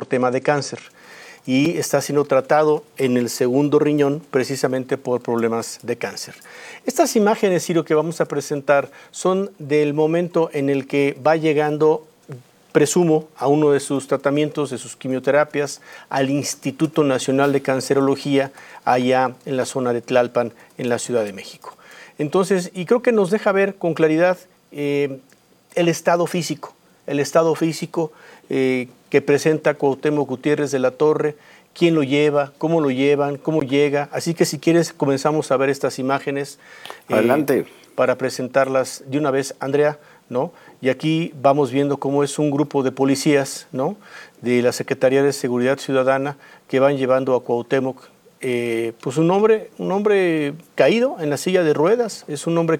tema de cáncer y está siendo tratado en el segundo riñón precisamente por problemas de cáncer. Estas imágenes, Ciro, que vamos a presentar son del momento en el que va llegando, presumo, a uno de sus tratamientos, de sus quimioterapias, al Instituto Nacional de Cancerología, allá en la zona de Tlalpan, en la Ciudad de México. Entonces, y creo que nos deja ver con claridad el estado físico que presenta Cuauhtémoc Gutiérrez de la Torre, quién lo lleva, cómo lo llevan, cómo llega. Así que si quieres comenzamos a ver estas imágenes. Adelante. Para presentarlas de una vez, Andrea, ¿no? Y aquí vamos viendo cómo es un grupo de policías, ¿no? De la Secretaría de Seguridad Ciudadana que van llevando a Cuauhtémoc, pues un hombre caído en la silla de ruedas, es un hombre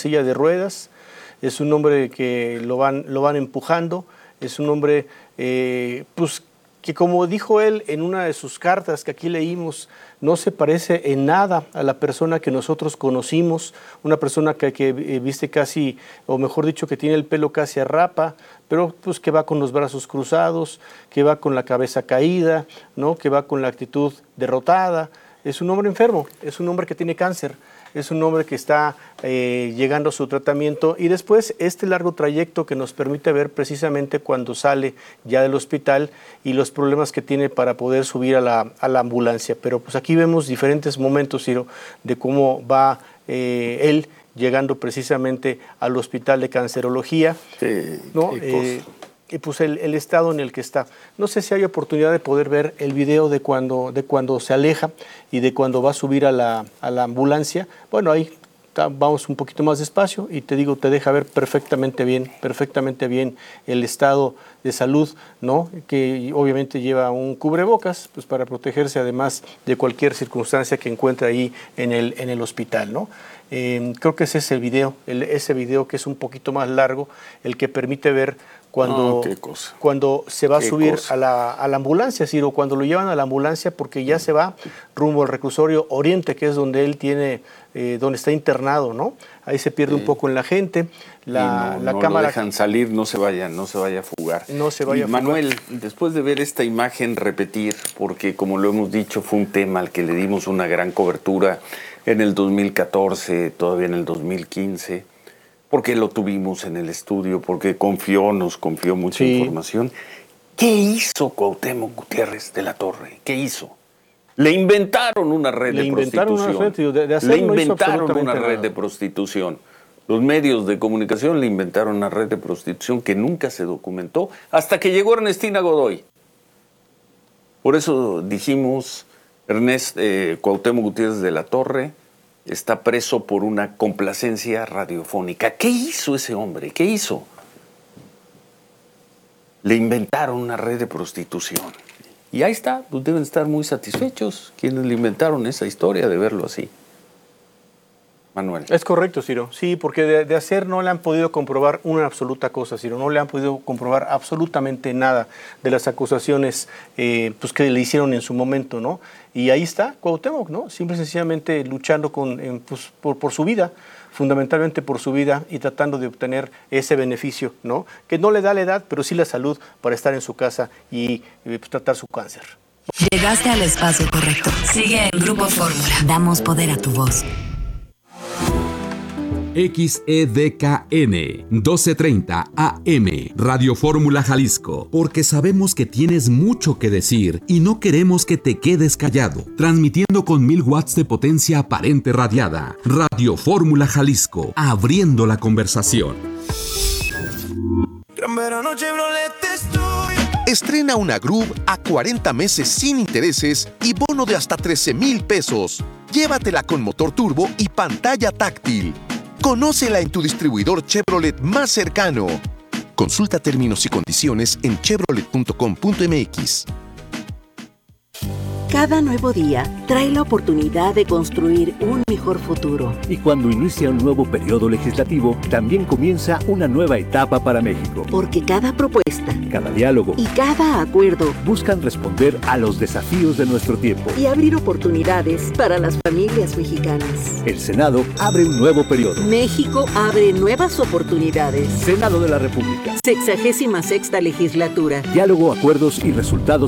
que lo van empujando, es un hombre pues que, como dijo él en una de sus cartas que aquí leímos, no se parece en nada a la persona que nosotros conocimos, una persona que viste casi, o mejor dicho, que tiene el pelo casi a rapa, pero pues que va con los brazos cruzados, que va con la cabeza caída, ¿no? Que va con la actitud derrotada. Es un hombre enfermo, es un hombre que tiene cáncer, es un hombre que está llegando a su tratamiento y después este largo trayecto que nos permite ver precisamente cuando sale ya del hospital y los problemas que tiene para poder subir a la ambulancia. Pero pues aquí vemos diferentes momentos, Ciro, de cómo va él llegando precisamente al Hospital de Cancerología, ¿no? Y pues el estado en el que está. No sé si hay oportunidad de poder ver el video de cuando se aleja y de cuando va a subir a la ambulancia. Bueno, ahí vamos un poquito más despacio y te digo, te deja ver perfectamente bien el estado de salud, ¿no? Que obviamente lleva un cubrebocas, pues para protegerse además de cualquier circunstancia que encuentre ahí en el hospital, ¿no? Creo que ese es el video, ese video que es un poquito más largo, el que permite ver cuando se va a subir a la ambulancia, Ciro, cuando lo llevan a la ambulancia porque ya se va rumbo al reclusorio Oriente, que es donde él tiene, donde está internado, ¿no? Ahí se pierde un poco en la gente, la cámara... lo dejan salir, no se vaya a fugar. Manuel, después de ver esta imagen repetir, porque como lo hemos dicho, fue un tema al que le dimos una gran cobertura en el 2014, todavía en el 2015, porque lo tuvimos en el estudio, porque nos confió mucha información. ¿Qué hizo Cuauhtémoc Gutiérrez de la Torre? ¿Qué hizo? Le inventaron una red de prostitución. Los medios de comunicación le inventaron una red de prostitución que nunca se documentó hasta que llegó Ernestina Godoy. Por eso dijimos, Cuauhtémoc Gutiérrez de la Torre está preso por una complacencia radiofónica. ¿Qué hizo ese hombre? ¿Qué hizo? Le inventaron una red de prostitución. Y ahí está, pues deben estar muy satisfechos quienes le inventaron esa historia de verlo así. Manuel. Es correcto, Ciro. Sí, porque de hacer no le han podido comprobar una absoluta cosa, Ciro. No le han podido comprobar absolutamente nada de las acusaciones pues que le hicieron en su momento, ¿no? Y ahí está Cuauhtémoc, ¿no? Simple y sencillamente luchando pues, por su vida, fundamentalmente por su vida y tratando de obtener ese beneficio, ¿no? Que no le da la edad, pero sí la salud para estar en su casa y pues, tratar su cáncer. Llegaste al espacio correcto. Sigue en Grupo Fórmula. Damos poder a tu voz. XEDKN 1230 AM Radio Fórmula Jalisco, porque sabemos que tienes mucho que decir y no queremos que te quedes callado. Transmitiendo con 1000 watts de potencia aparente radiada. Radio Fórmula Jalisco, abriendo la conversación. Estrena una Groove a 40 meses sin intereses y bono de hasta 13,000 pesos. Llévatela con motor turbo y pantalla táctil. Conócela en tu distribuidor Chevrolet más cercano. Consulta términos y condiciones en chevrolet.com.mx. Cada nuevo día trae la oportunidad de construir un mejor futuro. Y cuando inicia un nuevo periodo legislativo, también comienza una nueva etapa para México. Porque cada propuesta, cada diálogo y cada acuerdo buscan responder a los desafíos de nuestro tiempo y abrir oportunidades para las familias mexicanas. El Senado abre un nuevo periodo. México abre nuevas oportunidades. Senado de la República. 66ª legislatura. Diálogo, acuerdos y resultados